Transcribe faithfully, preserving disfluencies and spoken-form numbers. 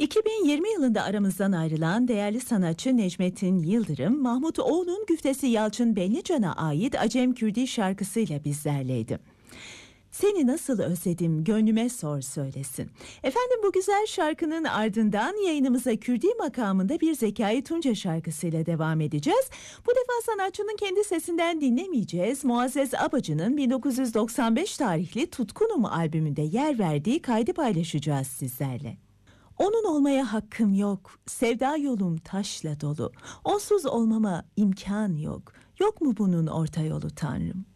iki bin yirmi yılında aramızdan ayrılan değerli sanatçı Necmettin Yıldırım, Mahmut Oğlu'nun güftesi Yalçın Benlican'a ait Acem Kürdi şarkısıyla bizlerleydi. Seni nasıl özledim, gönlüme sor söylesin. Efendim, bu güzel şarkının ardından yayınımıza Kürdi makamında bir Zekai Tunca şarkısıyla devam edeceğiz. Bu defa sanatçının kendi sesinden dinlemeyeceğiz. Muazzez Abacı'nın bin dokuz yüz doksan beş tarihli Tutkunum albümünde yer verdiği kaydı paylaşacağız sizlerle. Onun olmaya hakkım yok, sevda yolum taşla dolu. Onsuz olmama imkan yok. Yok mu bunun orta yolu Tanrım?